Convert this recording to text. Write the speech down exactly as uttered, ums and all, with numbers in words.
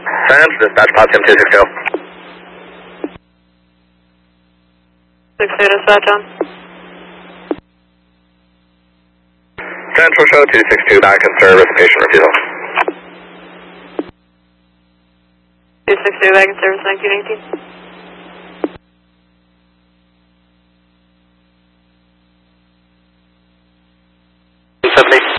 Central dispatch, Potsdam two six two. six two dispatch on. Central show two six two back in service, patient refusal. two six two back in service, nineteen eighteen. seventy.